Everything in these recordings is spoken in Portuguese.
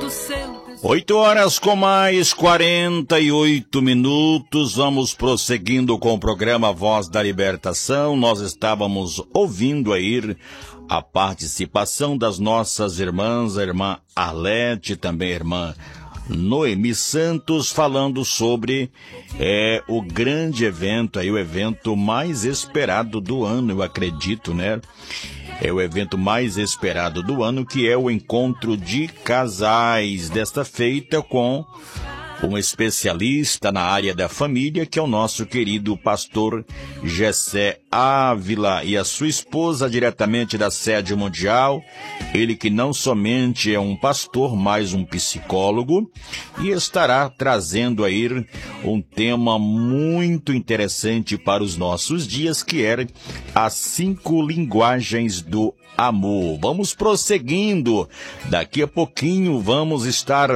8 horas com mais 48 minutos, vamos prosseguindo com o programa Voz da Libertação. Nós estávamos ouvindo aí a participação das nossas irmãs, a irmã Arlete, também a irmã Noemi Santos, falando sobre o grande evento, aí, o evento mais esperado do ano, eu acredito, né? É o evento mais esperado do ano, que é o encontro de casais, desta feita com um especialista na área da família, que é o nosso querido pastor Gessé Ávila e a sua esposa, diretamente da sede mundial. Ele que não somente é um pastor, mas um psicólogo, e estará trazendo aí um tema muito interessante para os nossos dias, que é as 5 linguagens do amor. Vamos prosseguindo. Daqui a pouquinho vamos estar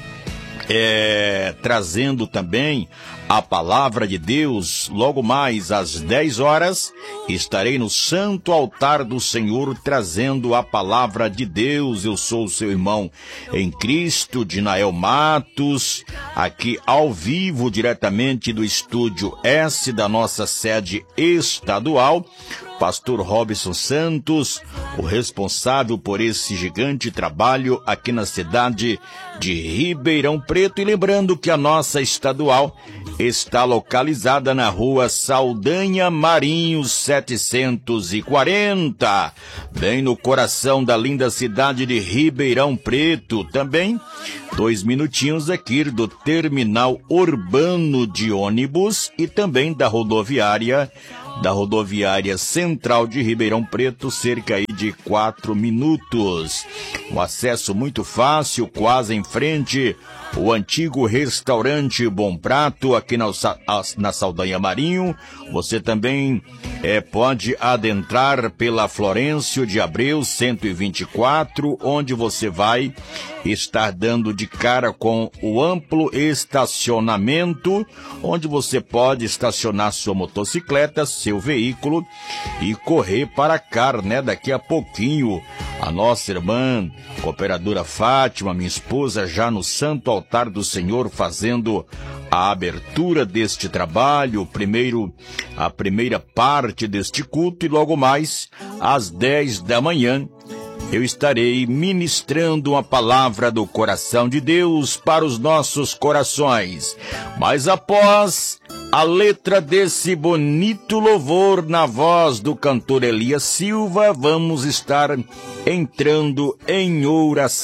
trazendo também a palavra de Deus. Logo mais às 10 horas estarei no Santo Altar do Senhor trazendo a palavra de Deus. Eu sou o seu irmão em Cristo, Dinael Matos, aqui ao vivo, diretamente do estúdio S da nossa sede estadual. Pastor Robson Santos, o responsável por esse gigante trabalho aqui na cidade de Ribeirão Preto. E lembrando que a nossa estadual está localizada na rua Saldanha Marinho 740, bem no coração da linda cidade de Ribeirão Preto. Também 2 minutinhos aqui do terminal urbano de ônibus e também da rodoviária central de Ribeirão Preto, cerca aí de 4 minutos. Um acesso muito fácil, quase em frente o antigo restaurante Bom Prato, aqui na Saldanha Marinho. Você também pode adentrar pela Florencio de Abreu 124, onde você vai estar dando de cara com o amplo estacionamento, onde você pode estacionar sua motocicleta, seu veículo e correr para cá, né? Daqui a pouquinho, a nossa irmã, cooperadora Fátima, minha esposa, já no Santo Altar do Senhor, fazendo a abertura deste trabalho, a primeira parte deste culto, e logo mais, às 10 da manhã, eu estarei ministrando uma palavra do coração de Deus para os nossos corações. Mas após a letra desse bonito louvor na voz do cantor Elias Silva, vamos estar entrando em oração.